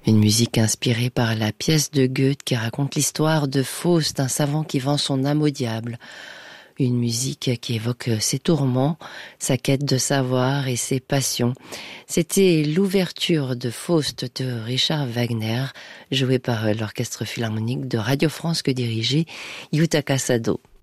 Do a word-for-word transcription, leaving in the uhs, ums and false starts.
Une musique inspirée par la pièce de Goethe qui raconte l'histoire de Faust, un savant qui vend son âme au diable. Une musique qui évoque ses tourments, sa quête de savoir et ses passions. C'était l'ouverture de Faust de Richard Wagner, jouée par l'Orchestre Philharmonique de Radio France que dirigeait Yutaka Sado.